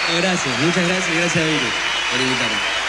Gracias, muchas gracias, gracias a David por invitarme.